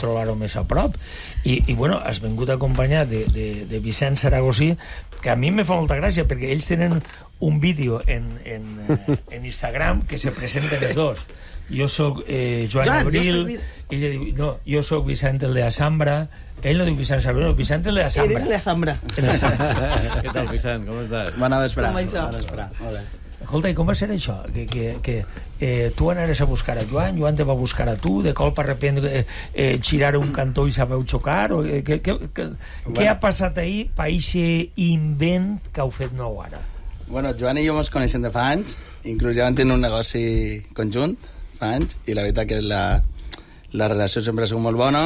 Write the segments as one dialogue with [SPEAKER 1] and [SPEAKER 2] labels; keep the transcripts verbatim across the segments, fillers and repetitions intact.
[SPEAKER 1] trobar-ho més a prop. I, i bueno, has vingut acompanyat de, de, de Vicent Saragosí, que a mi me fa molta gràcia, perquè ells tenen un vídeo en, en, en Instagram que se presenten els dos. Jo soc eh, Joan, Joan Abril, no soc... ella diu, no, jo soc Vicent el de Asambra, ell no diu Vicent Saragosí, no, Vicent el de Asambra.
[SPEAKER 2] Eres el de Asambra.
[SPEAKER 3] Què tal, Vicent, com estàs?
[SPEAKER 4] Bona vesprà.
[SPEAKER 2] Com això?
[SPEAKER 4] Bona vesprà. Molt bé.
[SPEAKER 1] Escolta, i com va ser això? Que, que, que eh, tu anaves a buscar a Joan, Joan te va buscar a tu, de colpa repent eh, eh, girar un cantó i sabeu xocar? O, eh, que, que, que, bueno. Què ha passat ahir per aquest invent que heu fet nou ara?
[SPEAKER 4] Bueno, Joan i jo ens coneixem de fa anys, inclús ja vam tenir un negoci conjunt fa anys, i la veritat que la, la relació sempre ha sigut molt bona,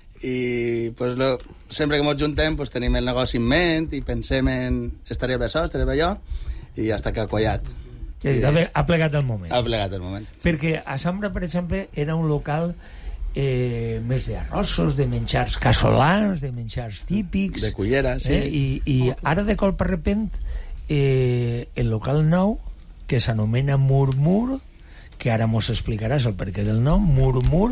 [SPEAKER 4] i pues, lo, sempre que ens juntem pues, tenim el negoci en ment i pensem en estaria bé això, estaria bé allò, i ja està que ha quallat.
[SPEAKER 1] I, ha plegat el moment.
[SPEAKER 4] Ha plegat el moment.
[SPEAKER 1] Perquè a Sambra, per exemple, era un local eh, més d'arrossos, de menjars casolans, de menjars típics...
[SPEAKER 4] De cullera, sí.
[SPEAKER 1] Eh? I, I ara, de cop per repent, eh, el local nou, que s'anomena Murmur, que ara mos explicaràs el perquè del nom, Murmur,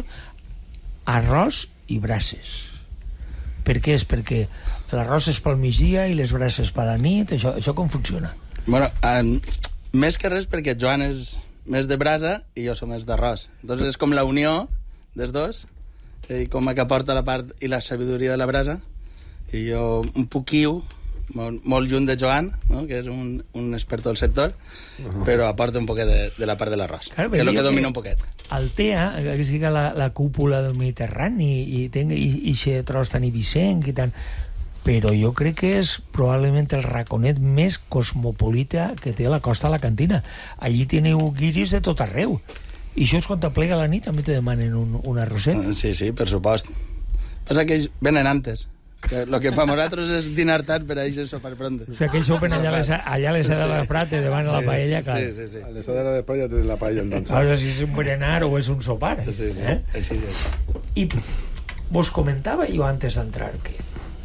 [SPEAKER 1] arròs i braces. Per què és? Perquè l'arròs és pel migdia i les braces per la nit. Això, això com funciona?
[SPEAKER 4] Bueno, um, més que res perquè Joan és més de brasa i jo som més d'arròs. Entonces és com la unió dels dos, i com que aporta la part i la sabidoria de la brasa, i jo un poquiu, molt, molt lluny de Joan, no? Que és un, un expert del sector, uh-huh. però aporta un poquet de, de la part de l'arròs, claro, que és el que domina un poquet.
[SPEAKER 1] Altea, que siga la, la cúpula del Mediterrani i tenga aquest tros tan ibicenc i tant, però jo crec que és probablement el raconet més cosmopolita que té la costa alacantina. Allí teniu guiris de tot arreu. I això és quan t'aplega a la nit, també te demanen un, un arrosset.
[SPEAKER 4] Sí, sí, per supost. Passa que ells venen antes. El que per nosaltres és dinar tard, per a ells és sopar pronto.
[SPEAKER 1] O sigui, que ells sopen allà, les, allà a les sí. de la Prate, davant sí. de la paella. Cal.
[SPEAKER 4] Sí, sí, sí.
[SPEAKER 5] A les de la paella tenen la paella entonces.
[SPEAKER 1] Ara, si és un berenar o és un sopar.
[SPEAKER 4] Sí, sí,
[SPEAKER 1] eh?
[SPEAKER 4] així és.
[SPEAKER 1] I vos comentava jo antes d'entrar que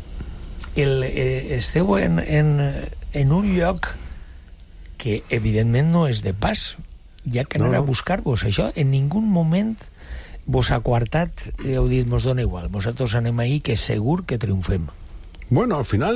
[SPEAKER 1] el, eh, esteu en, en, en un lloc que evidentment no és de pas, ja que anar no, no. a buscar-vos això, en ningú moment vos ha coartat, heu dit, mos dona igual, nosaltres anem ahí que segur que triomfem.
[SPEAKER 5] Bueno, al final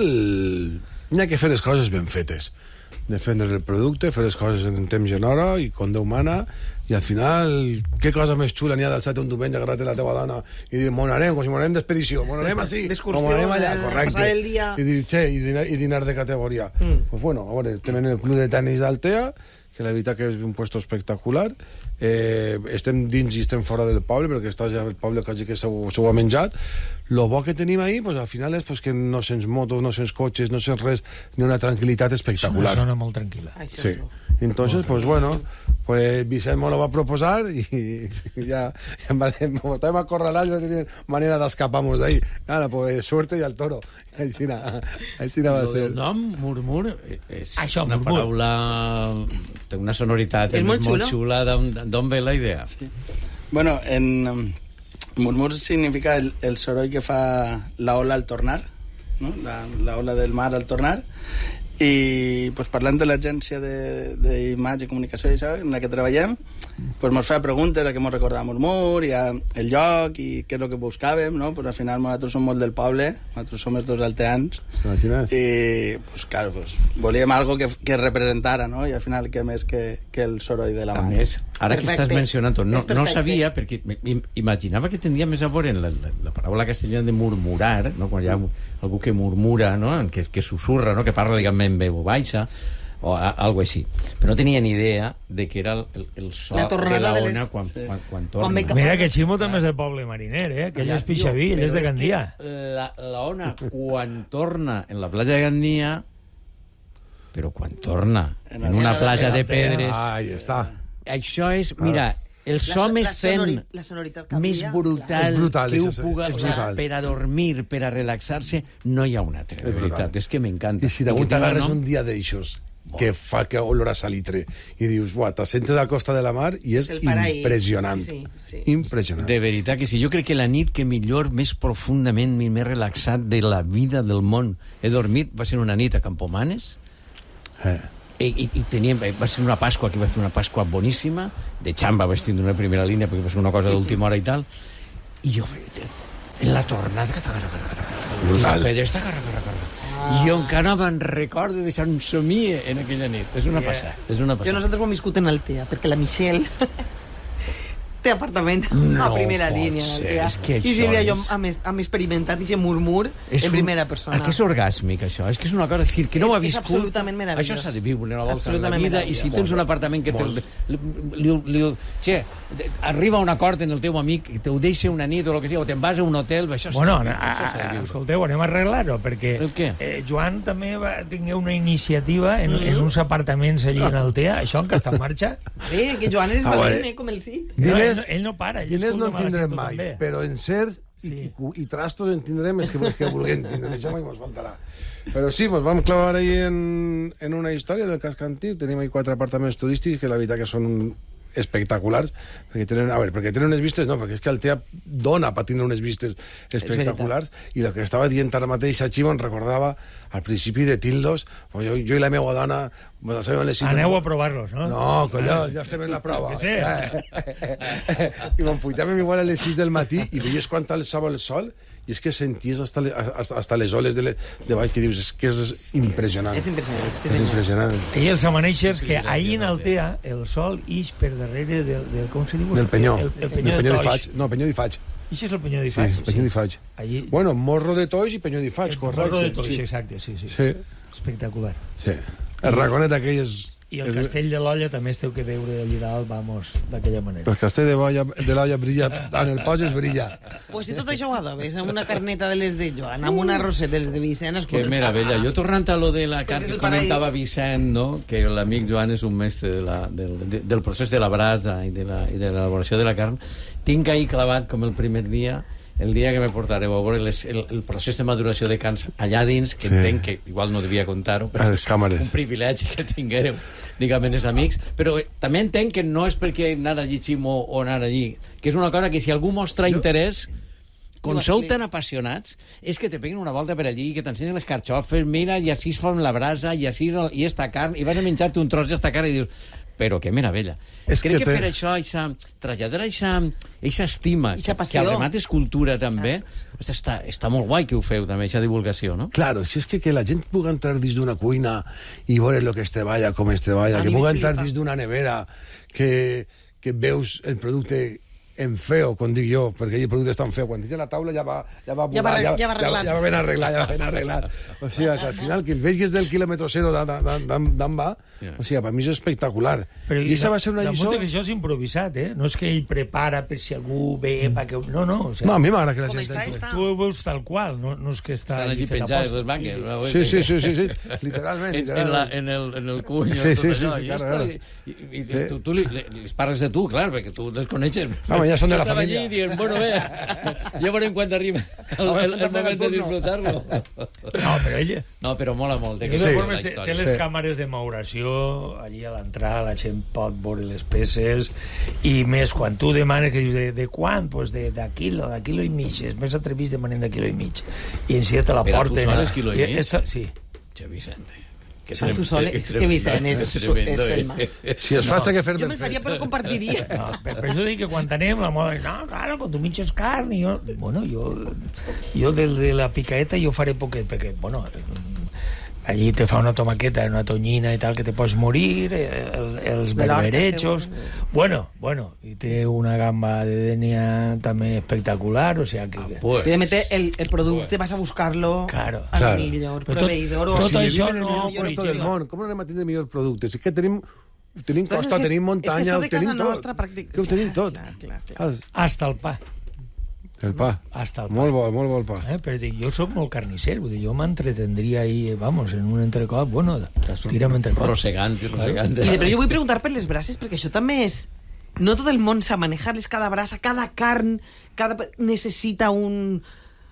[SPEAKER 5] hi ha que fer les coses ben fetes, defendre el producte, fer les coses en temps i en hora i com Déu mana, i al final què cosa més xula n'hi ha d'alçar-te un diumenge, agarrar-te la teva dona i dir, mon anem, com si mon anem d'expedició, mon anem així, o mon anem allà, correcte, i dir, che, i dinar, i dinar de categoria. Mm. Pues bueno, a veure, tenen el club de tenis d'Altea, que la veritat que és un puesto espectacular. Eh, estem dins i estem fora del poble, perquè està ja el poble quasi que s'ho ha menjat. Lo bo que tenim ahí, pues, al final és pues, que no sents motos, no sents cotxes, no sents res, ni una tranquil·litat espectacular.
[SPEAKER 1] És una zona molt tranquil·la.
[SPEAKER 5] Sí. Entonces, pues bueno, pues Vicent me lo va a proposar y, y ya, ya como estamos acorralados, no tienen manera de escaparnos de ahí. Claro, pues suerte y al toro. Així va a ser.
[SPEAKER 3] El nom, Murmur, és
[SPEAKER 1] Això,
[SPEAKER 3] una
[SPEAKER 1] murmur.
[SPEAKER 3] paraula... Té una sonoritat
[SPEAKER 2] és molt,
[SPEAKER 3] molt xula. D'on ve la idea?
[SPEAKER 4] Sí. Bueno, en um, Murmur significa el, el soroll que fa la ola al tornar, ¿no? La, la ola del mar al tornar. I pues, parlant de l'agència d'imatge i comunicació i això, en la que treballem, pues, mos fa preguntes a què mos recordava Murmur, i a el lloc i què és el que buscàvem, no? Pues, al final nosaltres som molt del poble, nosaltres som els dos alteans, i pues, clar, pues, volíem algo que, que representara, no? I al final què més que, que el soroll de la mar.
[SPEAKER 3] A més, ara que estàs mencionant tot, no, no sabia, perquè imaginava que tindria més a veure en la, la, la paraula castellana de murmurar, no? Quan hi ha algú que murmura, no? Que, que susurra, no? Que parla, diguem, en veu baixa o a, algo així, però no tenia ni idea de que era el, el, el so
[SPEAKER 2] la
[SPEAKER 3] de la
[SPEAKER 2] les...
[SPEAKER 3] ona quan, sí. quan, quan torna.
[SPEAKER 2] Quan
[SPEAKER 1] Mira que Ximo també és del poble mariner, eh? Que ell és pixaví, ell és de Gandia.
[SPEAKER 3] La, la ona quan torna en la platja de Gandia, però quan torna en, en una platja de pedres,
[SPEAKER 5] ah, ahí està.
[SPEAKER 3] Això és, mira, el so més zen, més brutal,
[SPEAKER 5] brutal
[SPEAKER 3] que ho
[SPEAKER 5] és,
[SPEAKER 3] puga,
[SPEAKER 5] és
[SPEAKER 3] o sea, per a dormir, per a relaxar-se, no hi ha una altra, de veritat, és que m'encanta.
[SPEAKER 5] I si d'algú t'agarres un dia d'eixos que fa que olor a salitre i dius, buah, t'assentes a la costa de la mar i és impressionant. Sí, sí, sí. Impressionant.
[SPEAKER 3] De veritat que sí. Jo crec que la nit que millor, més profundament, més relaxat de la vida del món he dormit va ser una nit a Campomanes. Eh. I, i, i teníem, va ser una Pasqua que va ser una Pasqua boníssima, de xamba vestint d'una primera línia perquè va ser una cosa d'última hora i tal, i jo en la tornada...
[SPEAKER 5] Brutal.
[SPEAKER 3] I està, carra, carra, carra. I jo encara me'n recordo de Sant Somie en aquella nit. És una passada, és una passada.
[SPEAKER 2] Jo nosaltres ho hem viscut en Altea, perquè la Michelle té apartament
[SPEAKER 3] no
[SPEAKER 2] a primera
[SPEAKER 3] pot
[SPEAKER 2] línia.
[SPEAKER 3] Ser, és que
[SPEAKER 2] I Sílvia i jo
[SPEAKER 3] és...
[SPEAKER 2] hem, hem experimentat aquest murmur en primera persona.
[SPEAKER 3] Que és orgàsmic, això. És que és una cosa... Si que no ho ha viscut...
[SPEAKER 2] És absolutament meravellós.
[SPEAKER 3] Això s'ha de viure una volta en la vida, i si tens un apartament que te, li, li, li, che, arriba a un acord en el teu amic, que t'ho deixa una nit o el que sigui, o te'n vas a un hotel, això
[SPEAKER 1] bueno,
[SPEAKER 3] s'ha de,
[SPEAKER 1] a,
[SPEAKER 3] això s'ha de
[SPEAKER 1] a,
[SPEAKER 3] viure.
[SPEAKER 1] escolteu, anem a arreglar-ho, perquè eh, Joan també va tenir una iniciativa en, mm. en uns apartaments allí en Altea, això que està en marxa.
[SPEAKER 2] Sí, que Joan és
[SPEAKER 5] Ah,
[SPEAKER 2] valent,
[SPEAKER 5] bueno.
[SPEAKER 2] eh, com el sí.
[SPEAKER 1] No, ell, ell no para. Ell
[SPEAKER 5] Diners no en
[SPEAKER 1] escolta
[SPEAKER 5] tindrem
[SPEAKER 1] Malaquito
[SPEAKER 5] mai,
[SPEAKER 1] també.
[SPEAKER 5] però encerts i,
[SPEAKER 1] Sí.
[SPEAKER 5] i, i trastos en tindrem els que, els que vulguem tindre. Això mai ens faltarà. Però sí, ens vam clavar ahí en, en una història del casc antic. Tenim ahí quatre apartaments turístics que la veritat que són espectaculars, perquè tenen, a veure, perquè tenen unes vistes, no, perquè és que Altea dona per tindre unes vistes espectaculars, i el que estava dient ara mateix a Ximo em recordava al principi de Tildos, jo, jo i la meva dona
[SPEAKER 1] aneu a provar-los, no?
[SPEAKER 5] No, colló, ja estem en la prova.
[SPEAKER 1] Sí.
[SPEAKER 5] I me'n pujàvem igual a les sis del matí i veies quan alçava el sol i és que senties hasta, le, hasta, hasta les oles de, le, de baix, que dius, és que és impressionant.
[SPEAKER 2] És impressionant. És,
[SPEAKER 5] És impressionant.
[SPEAKER 1] I els amaneixers, que ahir en Altea el sol ix per darrere del, del com se diu?
[SPEAKER 5] Del penyó.
[SPEAKER 1] El, el
[SPEAKER 5] Del
[SPEAKER 1] penyó de
[SPEAKER 5] de
[SPEAKER 1] Toix.
[SPEAKER 5] Faig. No, penyó de Faig.
[SPEAKER 1] Ix és el penyó de Faig.
[SPEAKER 5] Sí, penyó de Faig.
[SPEAKER 1] Allí...
[SPEAKER 5] Bueno, morro de Toix i penyó de Faig,
[SPEAKER 1] El
[SPEAKER 5] correcte.
[SPEAKER 1] morro de Toix,
[SPEAKER 5] sí.
[SPEAKER 1] exacte, sí, sí.
[SPEAKER 5] Sí.
[SPEAKER 1] Espectacular.
[SPEAKER 5] Sí. El raconet aquell és...
[SPEAKER 1] I el castell de l'Olla també esteu que veure allà dalt, vamos, d'aquella manera.
[SPEAKER 5] El castell de l'Olla de l'Olla brilla, en el poses brilla.
[SPEAKER 2] Pues si tot això ho adobes amb una carneta de les de Joan, amb una arrosset de les de Vicent...
[SPEAKER 3] Que meravella. Jo tornant a lo de la carn que comentava Vicent, no? Que l'amic Joan és un mestre de la, del, de, del procés de la brasa i de l'elaboració de, de la carn, tinc ahí clavat com el primer dia, el dia que me portareu a veure les, el, el procés de maduració de carns allà dins, que sí. Entenc que igual no devia contar-ho, però és un privilegi que tinguéreu, diguem, els amics, però eh, també entenc que no és perquè anar allí Ximo o anar allí, que és una cosa que si algú mostra jo... interès, com sou tan apassionats, és que te peguen una volta per allí, que t'ensenyen les carxofes, mira, i així es fa amb la brasa, i així i esta carn, i vas a menjar-te un tros d'esta carn i dius, però que meravella.
[SPEAKER 5] És
[SPEAKER 3] Crec que,
[SPEAKER 5] que te...
[SPEAKER 3] fer això, eixa, traslladar eixa, eixa estima,
[SPEAKER 2] eixa
[SPEAKER 3] que al remat és cultura també, ah. està, està molt guai que ho feu també, eixa divulgació, no?
[SPEAKER 5] Claro, si és que, que la gent pugui entrar dins d'una cuina i veure el que es treballa, com es treballa, que pugui entrar dins d'una nevera, que, que veus el producte en feo, com dic jo, perquè el producte és tan feo. Quan tens la taula ja va, ja va,
[SPEAKER 2] ja va,
[SPEAKER 5] ja,
[SPEAKER 2] ja va
[SPEAKER 5] ja, ja va ben arreglat, ja va ben arreglat. O sigui, que al final, que el veig des del quilòmetre zero d'on va, o sigui, per mi és espectacular.
[SPEAKER 1] Però
[SPEAKER 5] I això va ser una lliçó...
[SPEAKER 1] Que això és improvisat, eh? No és que ell prepara per si algú ve, mm. perquè... No, no. O sigui,
[SPEAKER 5] no, a mi m'agrada que la
[SPEAKER 2] gent...
[SPEAKER 5] Està,
[SPEAKER 2] està.
[SPEAKER 1] Tu ho veus tal qual, no, no és que està...
[SPEAKER 3] Estan allí penjats les banques.
[SPEAKER 5] Sí, sí, sí, sí, sí. Literalment, literalment.
[SPEAKER 3] En, la, en, el, en el cuny.
[SPEAKER 5] Sí, sí, sí,
[SPEAKER 3] sí,
[SPEAKER 5] claro.
[SPEAKER 3] I, i, i sí. tu, tu li, les parles de tu, clar, perquè tu les coneixes.
[SPEAKER 5] Home, ja són de la família.
[SPEAKER 3] I dient, bueno, bé, ja veurem quan arriba el, el, el moment de disfrutar-lo.
[SPEAKER 1] No, però ell...
[SPEAKER 3] No, però mola molt.
[SPEAKER 1] De totes formes, té, té les càmeres de maduració, allí a l'entrada la gent pot veure les peces, i més quan tu demanes, que dius, de, de quant? Pues de, de quilo, de quilo i mig. És més atrevist demanem de quilo i mig. I en si te la porten...
[SPEAKER 3] Però tu sols quilo i mig?
[SPEAKER 1] Esta, sí.
[SPEAKER 3] Che, Vicente.
[SPEAKER 2] Que ah, tu sol, és que Vicent és, és el más.
[SPEAKER 5] Si es fasta que fer
[SPEAKER 2] jo me'n faria, però compartiria.
[SPEAKER 1] No, per, per això dic que quan anem la moda, no, claro, quan tu mitges carn, i jo, bueno, jo, jo de, de la picaeta jo faré poquet, perquè, bueno, allí te fa una tomaqueta, una tonyina i tal, que te pots morir, el, els berberechos... Bueno, bueno, i té una gamba de dènia també espectacular, o sea que...
[SPEAKER 3] Ah, pues.
[SPEAKER 2] Evidentment, el, el producte vas a buscar-lo
[SPEAKER 1] claro,
[SPEAKER 2] al
[SPEAKER 5] claro.
[SPEAKER 2] millor
[SPEAKER 1] tot,
[SPEAKER 2] proveïdor.
[SPEAKER 1] tot
[SPEAKER 5] si
[SPEAKER 1] això
[SPEAKER 5] vivim
[SPEAKER 1] no...
[SPEAKER 5] en el millor del món, com no anem a tindre millor producte? Si que tenim... Tenim costa, tenim muntanya, ho tenim tot.
[SPEAKER 2] Nostra,
[SPEAKER 5] que ho tenim tot.
[SPEAKER 2] Clar, clar, clar.
[SPEAKER 1] Hasta el pa.
[SPEAKER 5] El pa.
[SPEAKER 1] Hasta el pa.
[SPEAKER 5] Molt bo, molt bo el pa.
[SPEAKER 1] Eh, però dic, jo sóc molt carnisser, vull dir, jo m'entretendria ahí, vamos, en un entrecot, bueno, tira'm entrecot.
[SPEAKER 3] Rosegant i rosegant.
[SPEAKER 2] I, però jo vull preguntar per les brases, perquè això també és... No tot el món sap manejar-les, cada brasa, cada carn, cada... necessita un...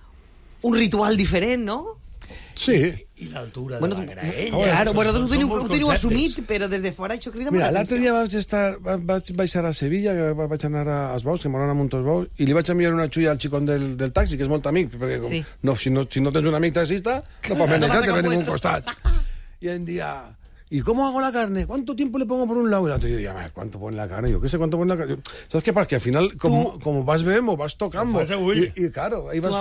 [SPEAKER 2] un ritual diferent, no?
[SPEAKER 5] Sí.
[SPEAKER 1] I l'altura
[SPEAKER 2] bueno,
[SPEAKER 1] de la graella.
[SPEAKER 2] Claro,
[SPEAKER 1] són,
[SPEAKER 2] bueno,
[SPEAKER 1] són,
[SPEAKER 2] ho teniu, ho teniu
[SPEAKER 1] conceptes.
[SPEAKER 2] assumit, però des de fora això crida molt
[SPEAKER 5] Mira,
[SPEAKER 2] l'atenció.
[SPEAKER 5] l'altre dia vaig, estar, vaig baixar a Sevilla, que vaig anar a Esbaus, que m'han amb un bous, i li vaig enviar una xulla al xicón del, del taxi, que és molt amic, perquè com,
[SPEAKER 2] sí.
[SPEAKER 5] no, si, no, si no tens un amic taxista, no pots manejar, te ven en un costat. I em dia, ¿y cómo hago la carne? ¿Cuánto tiempo le pongo por un lado? Y el otro, yo digo, ¿cuánto pone la carne? Yo qué sé cuánto pone la carne. ¿Sabes qué pasa? Que al final, como, como vas bebendo, vas tocando.
[SPEAKER 1] Vas a
[SPEAKER 5] y, y claro, ahí vas